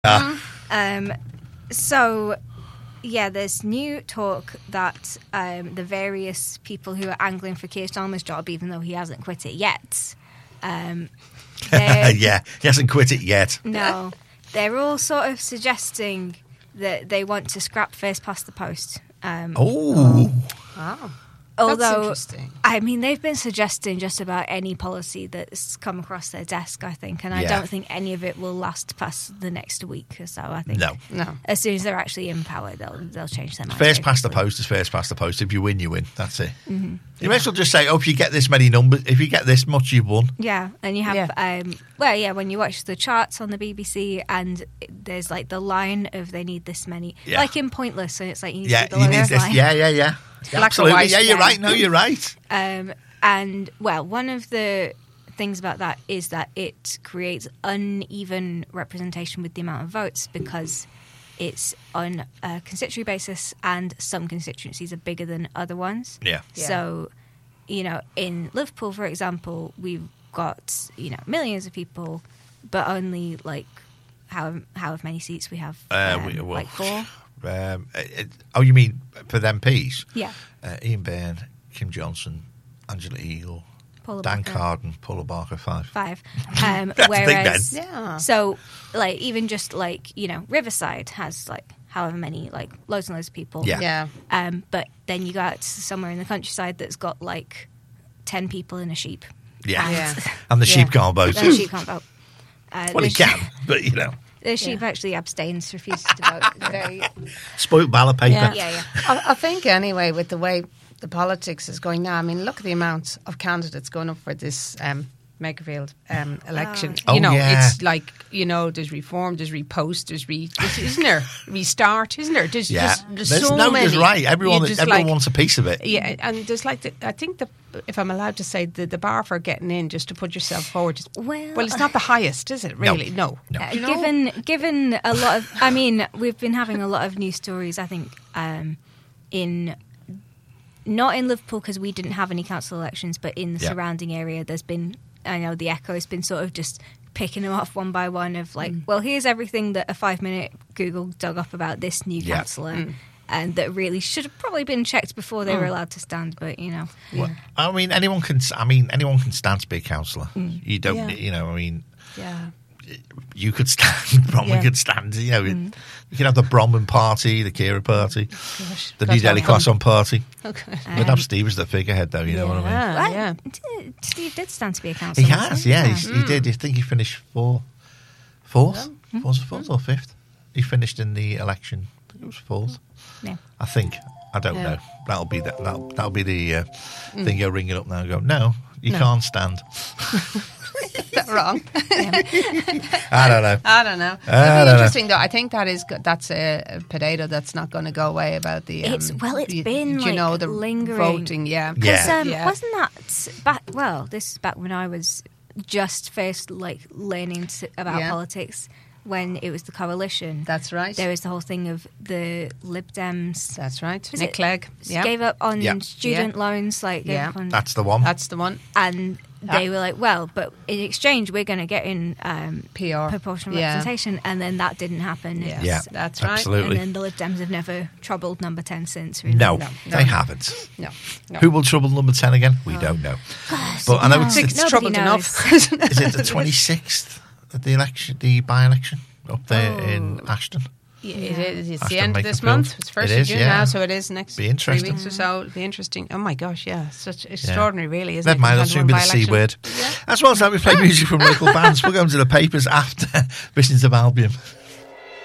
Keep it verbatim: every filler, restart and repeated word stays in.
Uh. Um, so, yeah, there's new talk that um, the various people who are angling for Keir Starmer's job, even though he hasn't quit it yet, um, yeah, he hasn't quit it yet. No, they're all sort of suggesting that they want to scrap first past the post. Um, oh, wow. Although, That's interesting. I mean, they've been suggesting just about any policy that's come across their desk, I think, and I Yeah. don't think any of it will last past the next week or so. I think No. No. as soon as they're actually in power, they'll they'll change their mind. first very past the quickly. post is first past the post. If you win, you win. That's it. Mm-hmm. You may as well just say, oh, if you get this many numbers, if you get this much, you've won. Yeah, and you have, Yeah. um, well, yeah, when you watch the charts on the B B C and there's like the line of they need this many, Yeah. like in Pointless, and it's like you need Yeah, to be you the need lowest this. line. Yeah, yeah, yeah. Black or Absolutely. white, Yeah, you're yeah. right. No, you're right. Um, and, well, one of the things about that is that it creates uneven representation with the amount of votes because it's on a constituency basis and some constituencies are bigger than other ones. Yeah. Yeah. So, you know, in Liverpool, for example, we've got, you know, millions of people, but only, like, how how many seats we have? Uh, Um, we- well, like four? Um, it, oh, you mean for them M Ps? Yeah. Uh, Ian Byrne, Kim Johnson, Angela Eagle, Paula Dan Barker. Carden, Paula Barker, five. Five. Um, That's the thing, whereas, Ben. Yeah. so like even just like you know Riverside has like however many like loads and loads of people. Yeah. Yeah. Um, but then you got somewhere in the countryside that's got like ten people and a sheep. Yeah. And, Yeah. And the Yeah. sheep can't vote. and the sheep can't vote. Uh, Well, the he sheep- can, but, you know, The sheep Yeah. actually abstains, refuses to vote. Very, spoiled ballot paper. Yeah. yeah, yeah. I, I think anyway, with the way the politics is going now, I mean, look at the amount of candidates going up for this um, Makerfield um, election. Oh, you know, yeah. it's like, you know, there's reform, there's repost, there's re, there's- isn't there? Restart, isn't there? There's Yeah. just there's, There's so no, many. there's right. Everyone, You just everyone like- wants a piece of it. Yeah, and there's like the, I think the if I'm allowed to say the, the bar for getting in just to put yourself forward. Is, Well- well, it's not the highest, is it? Really, no. No. Uh, You know? given given a lot of, I mean, we've been having a lot of news stories. I think um, in not in Liverpool because we didn't have any council elections, but in the Yeah. surrounding area, there's been. I know the Echo has been sort of just picking them off one by one. Of like, well, here's everything that a five minute Google dug up about this new Yeah. councillor. And that really should have probably been checked before they were allowed to stand, but you know, Well, I mean, anyone can. I mean, anyone can stand to be a councillor. You don't. Yeah. You know. I mean, Yeah. you could stand. Bronwyn Yeah. could stand. You know, you could have the Bronwyn Party, the Kira Party, Gosh. the God, New Delhi yeah. Croissant Party. Okay. We'd have Steve as the figurehead, though. You know what I mean? Yeah, Well, yeah. d- Steve did stand to be a He councillor. has. Yeah, he's, he did. I think he finished fourth. Fourth? Was it fourth or fifth? He finished in the election. I think it was fourth. Yeah. I think. I don't Yeah. know. That'll be that. That'll, that'll be the uh, thing. You'll ring it up now and go. No, you can't stand. Is that wrong? I don't know. I don't know. I It'll don't be know. interesting, though. I think that is good. That's a, a potato that's not going to go away about the. Um, It's- well, it's you, been, you like, know, the lingering. voting. Yeah, Yeah. Because um, Yeah. wasn't that back? Well, this is back when I was just first like learning to, about Yeah. politics. When it was the coalition, That's right. there was the whole thing of the Lib Dems That's right. Was Nick it- Clegg. Yeah, gave up on Yeah. student Yeah. loans, like gave Yeah. up on, That's the one. that's the one. and they were like, well, but in exchange, we're going to get in um, P R proportional Yeah. representation, and then that didn't happen. Yeah. It's- yeah, that's right. Absolutely. And then the Lib Dems have never troubled number ten since. Really. no, No, no, they no. haven't. No, no. Who will trouble number ten again? We don't know. But I know it's, no. it's It's Nobody troubled knows. enough. isn't it? is it the twenty-sixth of the election, the by-election up there Oh. in Ashton? Yeah, it is. It's Ashton the end of this Makerfield. month. It's first It of is, June yeah. now, so it is next Be interesting. three weeks or so. It'll be interesting. Oh my gosh, yeah, such extraordinary, really, isn't Never it? mind, I'll You've had soon be one the C by-election. word. As well as that, we play music from local bands. We're going to the papers after Visions of Albion.